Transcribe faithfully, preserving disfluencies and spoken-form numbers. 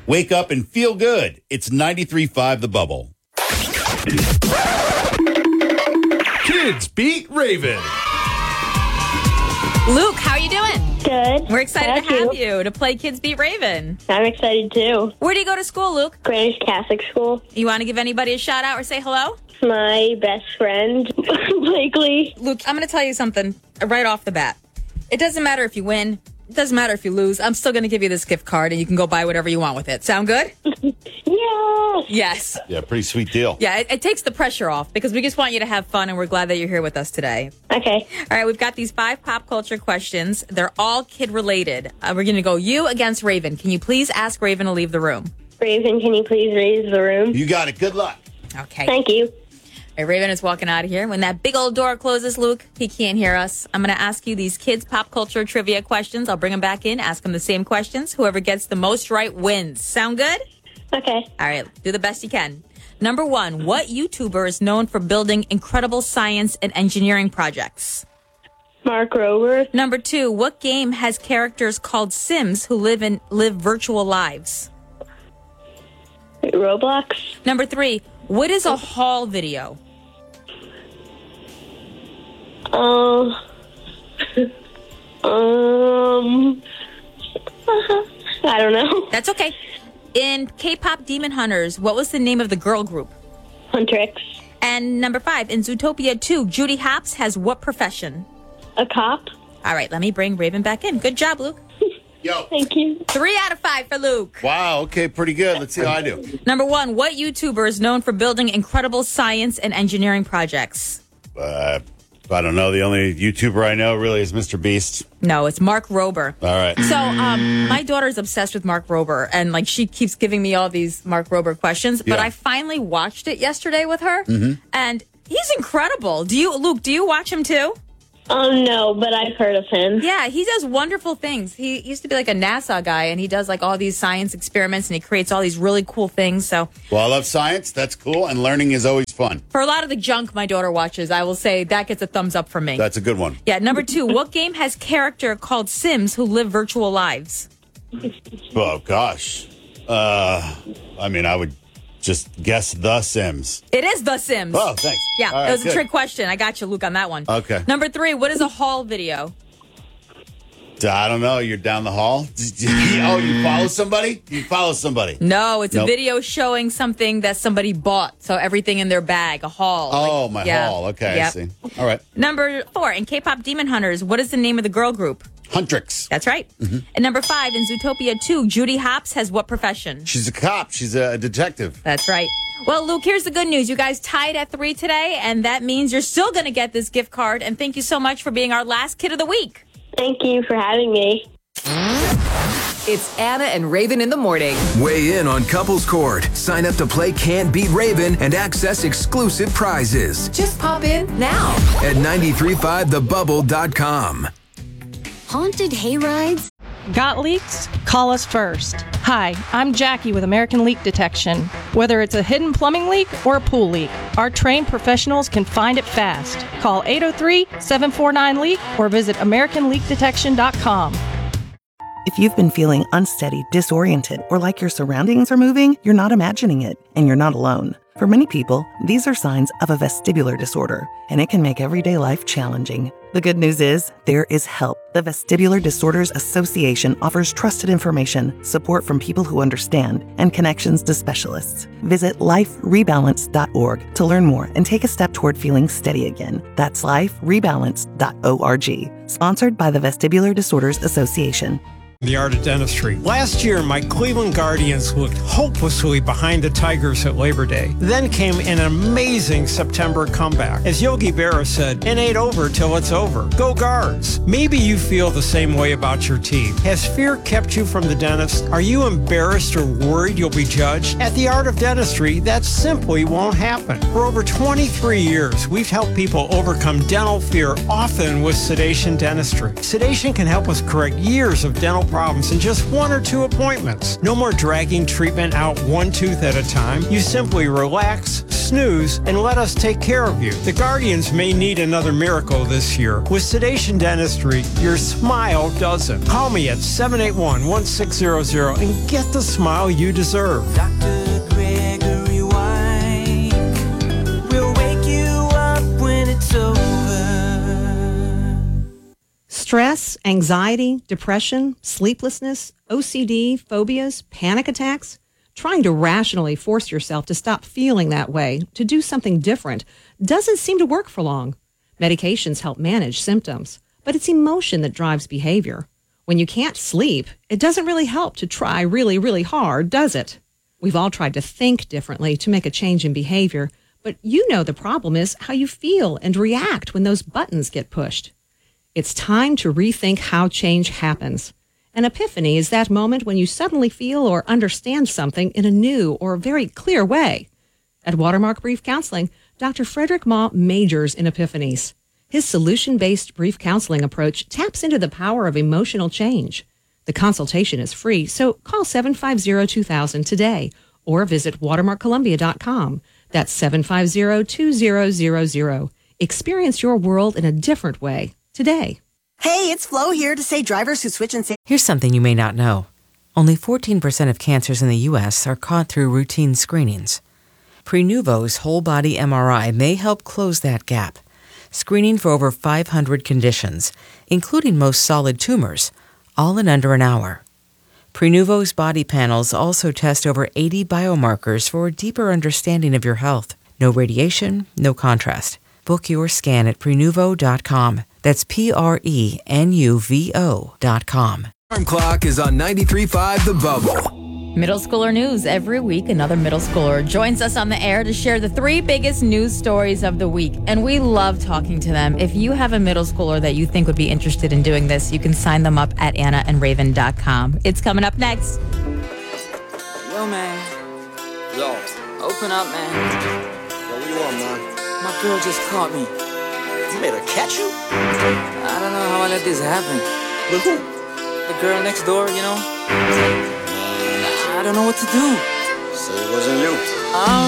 Wake up and feel good. It's ninety-three point five The Bubble. Kids Beat Raven. Luke, how are you doing? Good. We're excited Thank to have you. you to play Kids Beat Raven. I'm excited too. Where do you go to school, Luke? Greenwich Catholic School. You want to give anybody a shout out or say hello? My best friend, Blakely. Luke, I'm going to tell you something right off the bat. It doesn't matter if you win. It doesn't matter if you lose. I'm still going to give you this gift card, and you can go buy whatever you want with it. Sound good? Yes. Yes. Yeah, pretty sweet deal. Yeah, it, it takes the pressure off because we just want you to have fun, and we're glad that you're here with us today. Okay. All right, we've got these five pop culture questions. They're all kid-related. Uh, we're going to go you against Raven. Can you please ask Raven to leave the room? Raven, can you please raise the room? You got it. Good luck. Okay. Thank you. All right, Raven is walking out of here. When that big old door closes, Luke, he can't hear us. I'm going to ask you these kids' pop culture trivia questions. I'll bring them back in, ask them the same questions. Whoever gets the most right wins. Sound good? Okay. All right, do the best you can. Number one, what YouTuber is known for building incredible science and engineering projects? Mark Rober. Number two, what game has characters called Sims who live in live virtual lives? Roblox. Number three, what is a haul video? Um. um. I don't know. That's okay. In K-pop Demon Hunters, what was the name of the girl group? Huntrix. And number five, in Zootopia two, Judy Hopps has what profession? A cop. All right, let me bring Raven back in. Good job, Luke. Yo. Thank you. Three out of five for Luke. Wow, okay, pretty good. Let's see how I do. Number one, what YouTuber is known for building incredible science and engineering projects? Uh, I don't know. The only YouTuber I know really is Mister Beast. No, it's Mark Rober. All right. So, um, my daughter's obsessed with Mark Rober, and like she keeps giving me all these Mark Rober questions. But Yeah. I finally watched it yesterday with her, Mm-hmm. and he's incredible. Do you, Luke? Do you watch him too? Um, no, but I've heard of him. Yeah, he does wonderful things. He used to be like a NASA guy, and he does like all these science experiments, and he creates all these really cool things. So, Well, I love science. That's cool. And learning is always fun. for a lot of the junk my daughter watches, I will say that gets a thumbs up from me. That's a good one. Yeah, number two, what game has character called Sims who live virtual lives? Oh, gosh. Uh, I mean, I would just guess The Sims. It is The Sims. Oh, thanks. Yeah, All right, it was a good. trick question. I got you, Luke, on that one. Okay. Number three, what is a haul video? I don't know. You're down the hall. Oh, you follow somebody? You follow somebody. No, it's Nope. a video showing something that somebody bought. So everything in their bag, a haul. Oh, Like, my yeah. haul. Okay, Yep. I see. All right. Number four, in K-pop Demon Hunters, what is the name of the girl group? Huntrix. That's right. Mm-hmm. And number five, in Zootopia two, Judy Hopps has what profession? She's a cop. She's a detective. That's right. Well, Luke, here's the good news. You guys tied at three today, and that means you're still going to get this gift card. And thank you so much for being our last kid of the week. Thank you for having me. It's Anna and Raven in the morning. Weigh in on Couples Court. Sign up to play Can't Beat Raven and access exclusive prizes Just pop in now. at nine three five the bubble dot com. Haunted hayrides? Got leaks? Call us first. Hi, I'm Jackie with American Leak Detection. Whether it's a hidden plumbing leak or a pool leak, our trained professionals can find it fast. Call eight oh three, seven four nine, leak or visit american leak detection dot com. If you've been feeling unsteady, disoriented, or like your surroundings are moving, you're not imagining it, and you're not alone. For many people, these are signs of a vestibular disorder, and it can make everyday life challenging. The good news is, there is help. The Vestibular Disorders Association offers trusted information, support from people who understand, and connections to specialists. Visit life rebalance dot org to learn more and take a step toward feeling steady again. That's life rebalance dot org. Sponsored by the Vestibular Disorders Association. The art of dentistry. Last year, my Cleveland Guardians looked hopelessly behind the Tigers at Labor Day. Then came an amazing September comeback. As Yogi Berra said, it ain't over till it's over. Go Guards! Maybe you feel the same way about your teeth. Has fear kept you from the dentist? Are you embarrassed or worried you'll be judged? At the art of dentistry, that simply won't happen. For over twenty-three years, we've helped people overcome dental fear, often with sedation dentistry. Sedation can help us correct years of dental problems in just one or two appointments. No more dragging treatment out one tooth at a time. You simply relax, snooze, and let us take care of you. The Guardians may need another miracle this year. With Sedation Dentistry, your smile doesn't. Call me at seven eight one, one six zero zero and get the smile you deserve. Doctor Gregory White will wake you up when it's over. Stress, anxiety, depression, sleeplessness, O C D, phobias, panic attacks. Trying to rationally force yourself to stop feeling that way, to do something different, doesn't seem to work for long. Medications help manage symptoms, but it's emotion that drives behavior. When you can't sleep, it doesn't really help to try really, really hard, does it? We've all tried to think differently to make a change in behavior, but you know the problem is how you feel and react when those buttons get pushed. It's time to rethink how change happens. An epiphany is that moment when you suddenly feel or understand something in a new or very clear way. At Watermark Brief Counseling, Doctor Frederick Ma majors in epiphanies. His solution-based brief counseling approach taps into the power of emotional change. The consultation is free, so call seven five zero, two thousand today or visit watermark columbia dot com. That's seven five zero, two zero zero zero. Experience your world in a different way today. Hey, it's Flo here to say drivers who switch and say... Here's something you may not know. Only fourteen percent of cancers in the U S are caught through routine screenings. Prenuvo's whole-body M R I may help close that gap, screening for over five hundred conditions, including most solid tumors, all in under an hour. Prenuvo's body panels also test over eighty biomarkers for a deeper understanding of your health. No radiation, no contrast. Book your scan at prenuvo dot com. That's P R E N U V O dot com. Alarm clock is on ninety-three point five The Bubble. Middle schooler news. Every week, another middle schooler joins us on the air to share the three biggest news stories of the week. And we love talking to them. If you have a middle schooler that you think would be interested in doing this, you can sign them up at anna and raven dot com. It's coming up next. Yo, man. Yo. Open up, man. Yo, what do you want, man? My girl just caught me. You made her catch you? I don't know how I let this happen. With who? The girl next door, you know? I don't know what to do. So it wasn't you. I